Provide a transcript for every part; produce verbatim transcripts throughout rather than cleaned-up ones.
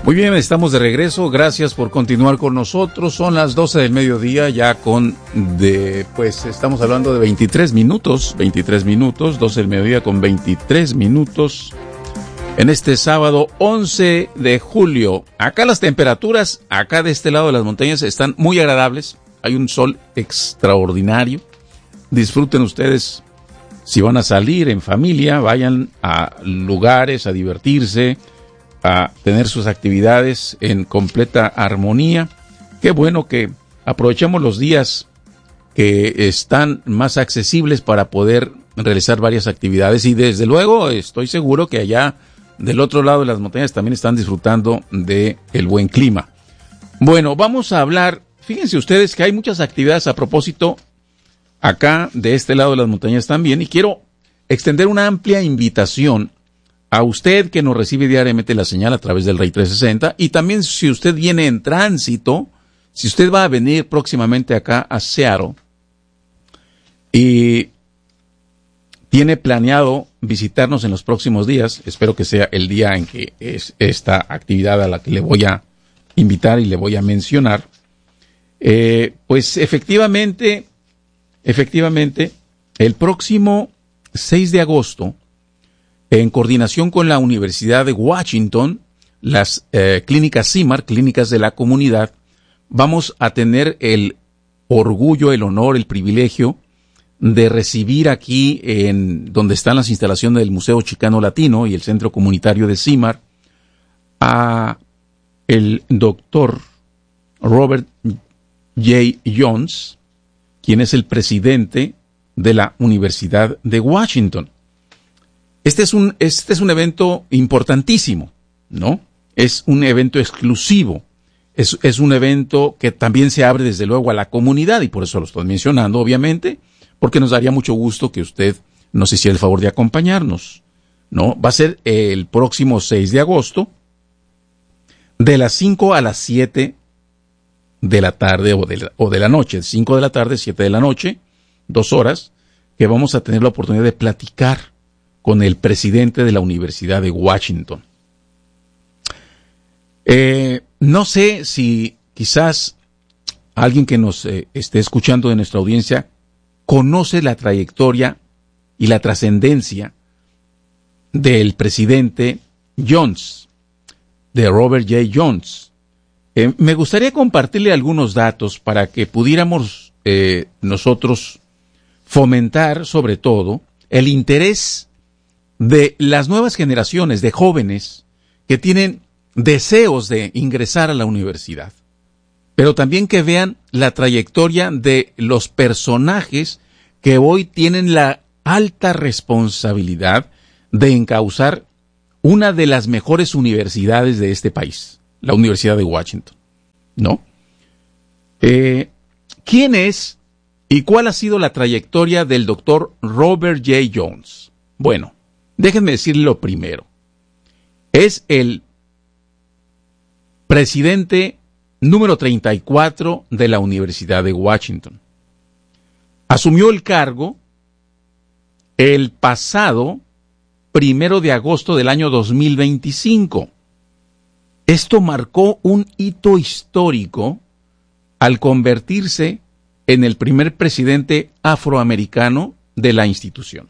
Muy bien, estamos de regreso. Gracias por continuar con nosotros. Son las doce del mediodía, ya con de, pues estamos hablando de veintitrés minutos, veintitrés minutos, doce del mediodía con veintitrés minutos. En este sábado once de julio, acá las temperaturas, acá de este lado de las montañas, están muy agradables. Hay un sol extraordinario. Disfruten ustedes, si van a salir en familia, vayan a lugares a divertirse, a tener sus actividades en completa armonía. Qué bueno que aprovechemos los días que están más accesibles para poder realizar varias actividades, y desde luego estoy seguro que allá del otro lado de las montañas también están disfrutando de el buen clima. Bueno, vamos a hablar, fíjense ustedes que hay muchas actividades a propósito acá de este lado de las montañas también, y quiero extender una amplia invitación a usted que nos recibe diariamente la señal a través del Rey trescientos sesenta, y también si usted viene en tránsito, si usted va a venir próximamente acá a Seattle y tiene planeado visitarnos en los próximos días, espero que sea el día en que es esta actividad a la que le voy a invitar y le voy a mencionar, eh, pues efectivamente, efectivamente, el próximo seis de agosto, en coordinación con la Universidad de Washington, las eh, clínicas CIMAR, clínicas de la comunidad, vamos a tener el orgullo, el honor, el privilegio de recibir aquí, en donde están las instalaciones del Museo Chicano Latino y el Centro Comunitario de CIMAR, a el doctor Robert J. Jones, quien es el presidente de la Universidad de Washington. Este es un, este es un evento importantísimo, ¿no? Es un evento exclusivo. Es, es un evento que también se abre desde luego a la comunidad, y por eso lo estoy mencionando, obviamente, porque nos daría mucho gusto que usted nos hiciera el favor de acompañarnos, ¿no? Va a ser el próximo seis de agosto, de las cinco a las siete de la tarde o de la, o de la noche, cinco de la tarde, siete de la noche, dos horas, que vamos a tener la oportunidad de platicar con el presidente de la Universidad de Washington. Eh, no sé si quizás alguien que nos eh, esté escuchando de nuestra audiencia conoce la trayectoria y la trascendencia del presidente Jones, de Robert J. Jones. Eh, me gustaría compartirle algunos datos para que pudiéramos eh, nosotros fomentar, sobre todo, el interés de las nuevas generaciones de jóvenes que tienen deseos de ingresar a la universidad, pero también que vean la trayectoria de los personajes que hoy tienen la alta responsabilidad de encauzar una de las mejores universidades de este país, la Universidad de Washington, ¿no? Eh, ¿Quién es y cuál ha sido la trayectoria del doctor Robert J. Jones? Bueno, déjenme decirle lo primero. Es el presidente número treinta y cuatro de la Universidad de Washington. Asumió el cargo el pasado primero de agosto del año dos mil veinticinco. Esto marcó un hito histórico al convertirse en el primer presidente afroamericano de la institución.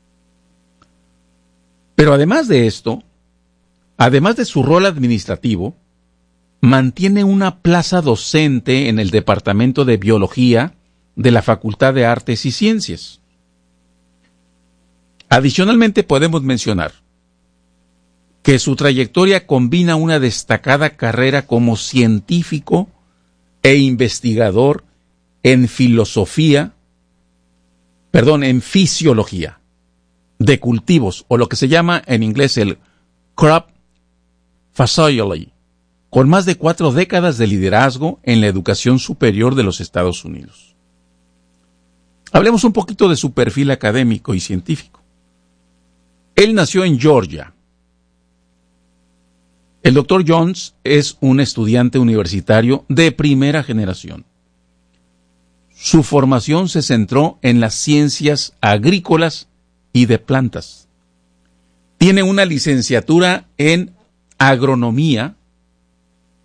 Pero además de esto, además de su rol administrativo, mantiene una plaza docente en el Departamento de Biología de la Facultad de Artes y Ciencias. Adicionalmente, podemos mencionar que su trayectoria combina una destacada carrera como científico e investigador en filosofía, perdón, en fisiología de cultivos, o lo que se llama en inglés el crop physiology, con más de cuatro décadas de liderazgo en la educación superior de los Estados Unidos. Hablemos un poquito de su perfil académico y científico. Él nació en Georgia. El doctor Jones es un estudiante universitario de primera generación. Su formación se centró en las ciencias agrícolas y de plantas. Tiene una licenciatura en agronomía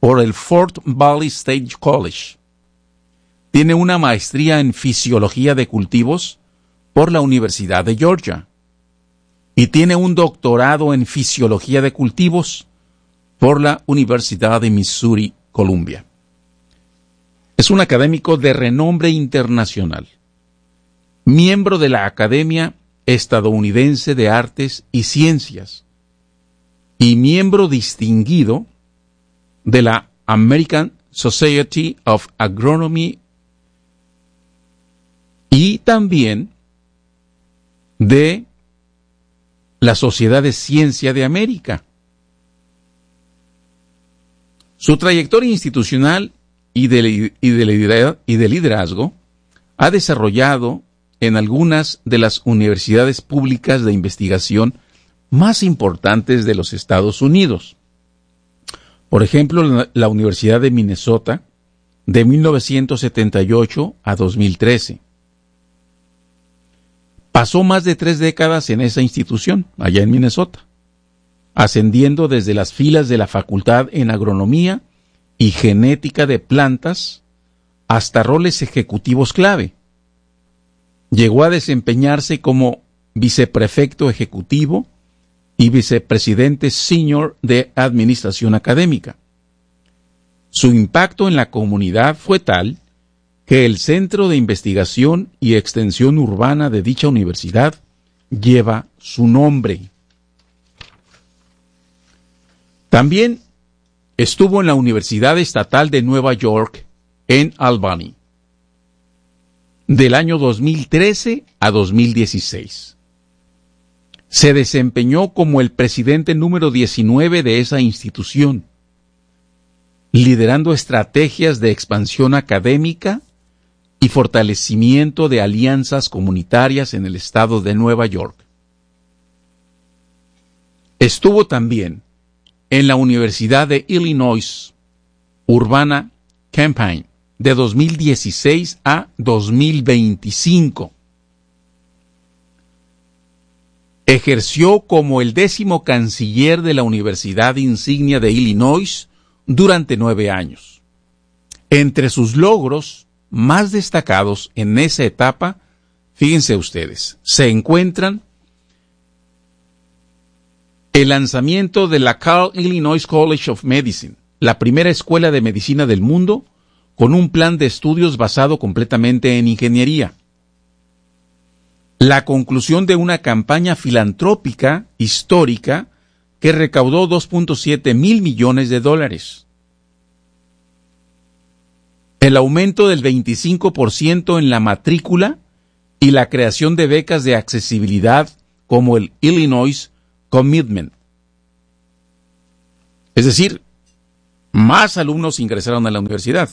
por el Fort Valley State College. Tiene una maestría en Fisiología de Cultivos por la Universidad de Georgia. Y tiene un doctorado en Fisiología de Cultivos por la Universidad de Missouri, Columbia. Es un académico de renombre internacional, miembro de la Academia Estadounidense de Artes y Ciencias y miembro distinguido de la American Society of Agronomy y también de la Sociedad de Ciencia de América. Su trayectoria institucional y de, y de, y de liderazgo ha desarrollado en algunas de las universidades públicas de investigación más importantes de los Estados Unidos. Por ejemplo, la, la Universidad de Minnesota, de mil novecientos setenta y ocho a dos mil trece. Pasó más de tres décadas en esa institución, allá en Minnesota, ascendiendo desde las filas de la Facultad en Agronomía y Genética de Plantas hasta roles ejecutivos clave. Llegó a desempeñarse como viceprefecto ejecutivo y vicepresidente senior de Administración Académica. Su impacto en la comunidad fue tal que el Centro de Investigación y Extensión Urbana de dicha universidad lleva su nombre. También estuvo en la Universidad Estatal de Nueva York en Albany, del año dos mil trece a dos mil dieciséis. Se desempeñó como el presidente número diecinueve de esa institución, liderando estrategias de expansión académica y fortalecimiento de alianzas comunitarias en el estado de Nueva York. Estuvo también en la Universidad de Illinois Urbana-Champaign de dos mil dieciséis a dos mil veinticinco. Ejerció como el décimo canciller de la Universidad Insignia de Illinois durante nueve años. Entre sus logros más destacados en esa etapa, fíjense ustedes, se encuentran el lanzamiento de la Carl Illinois College of Medicine, la primera escuela de medicina del mundo, con un plan de estudios basado completamente en ingeniería. La conclusión de una campaña filantrópica histórica que recaudó dos punto siete mil millones de dólares. El aumento del veinticinco por ciento en la matrícula y la creación de becas de accesibilidad como el Illinois Commitment. Es decir, más alumnos ingresaron a la universidad.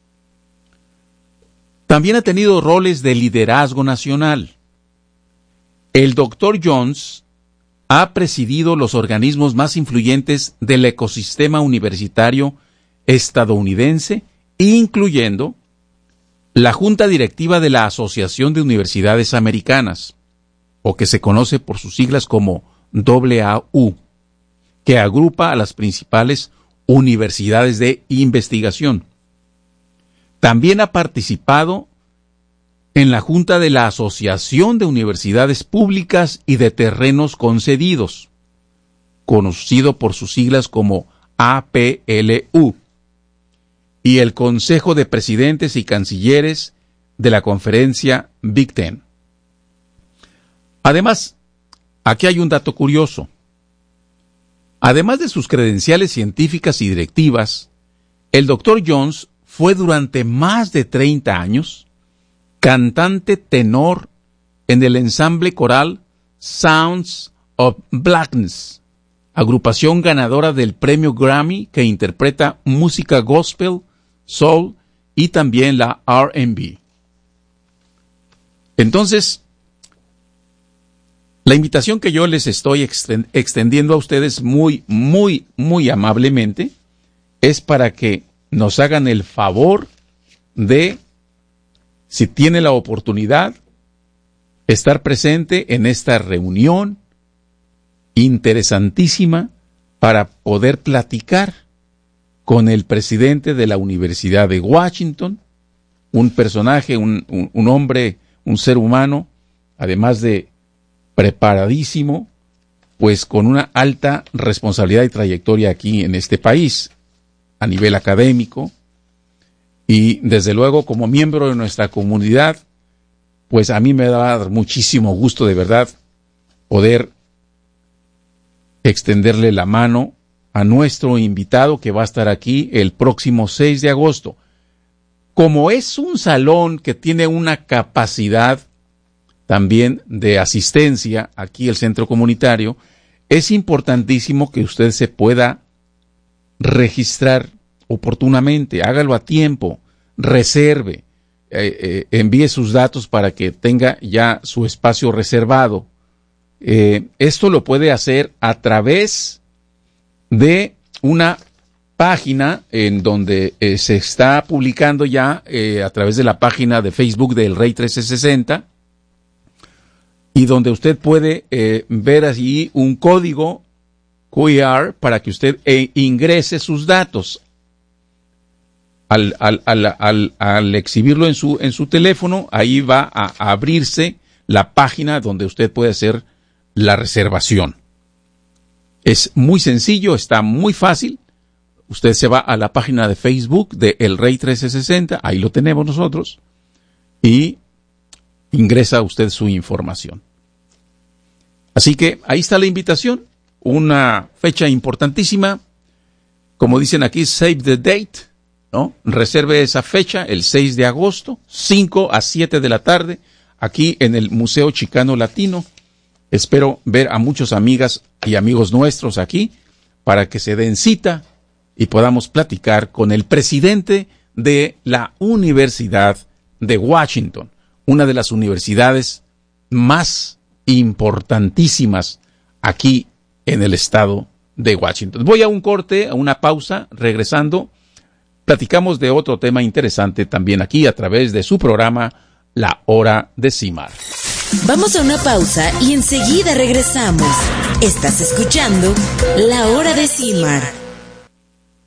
También ha tenido roles de liderazgo nacional. El doctor Jones ha presidido los organismos más influyentes del ecosistema universitario estadounidense, incluyendo la Junta Directiva de la Asociación de Universidades Americanas, o que se conoce por sus siglas como A A U, que agrupa a las principales universidades de investigación. También ha participado en la Junta de la Asociación de Universidades Públicas y de Terrenos Concedidos, conocido por sus siglas como A P L U, y el Consejo de Presidentes y Cancilleres de la Conferencia Big Ten. Además, aquí hay un dato curioso. Además de sus credenciales científicas y directivas, el doctor Jones fue durante más de treinta años cantante tenor en el ensamble coral Sounds of Blackness, agrupación ganadora del premio Grammy que interpreta música gospel, soul y también la R and B. Entonces, la invitación que yo les estoy extendiendo a ustedes muy, muy, muy amablemente es para que nos hagan el favor de, si tiene la oportunidad, estar presente en esta reunión interesantísima para poder platicar con el presidente de la Universidad de Washington, un personaje, un, un, un hombre, un ser humano, además de preparadísimo, pues con una alta responsabilidad y trayectoria aquí en este país, a nivel académico, y desde luego como miembro de nuestra comunidad, pues a mí me da muchísimo gusto de verdad poder extenderle la mano a nuestro invitado que va a estar aquí el próximo seis de agosto. Como es un salón que tiene una capacidad también de asistencia aquí el centro comunitario, es importantísimo que usted se pueda registrar oportunamente, hágalo a tiempo, reserve, eh, eh, envíe sus datos para que tenga ya su espacio reservado. Eh, esto lo puede hacer a través de una página en donde eh, se está publicando ya eh, a través de la página de Facebook del Rey trescientos sesenta, y donde usted puede eh, ver allí un código Q R para que usted eh, ingrese sus datos. Al, al, al, al, al exhibirlo en su, en su teléfono, ahí va a, a abrirse la página donde usted puede hacer la reservación. Es muy sencillo, está muy fácil. Usted se va a la página de Facebook de El Rey trescientos sesenta, ahí lo tenemos nosotros, y ingresa usted su información. Así que ahí está la invitación, una fecha importantísima, como dicen aquí, save the date, ¿no? Reserve esa fecha, el seis de agosto, cinco a siete de la tarde, aquí en el Museo Chicano Latino. Espero ver a muchas amigas y amigos nuestros aquí para que se den cita y podamos platicar con el presidente de la Universidad de Washington, una de las universidades más importantísimas aquí en el estado de Washington. Voy a un corte, a una pausa, regresando, platicamos de otro tema interesante también aquí a través de su programa La Hora de Simar. Vamos a una pausa y enseguida regresamos. Estás escuchando La Hora de Simar.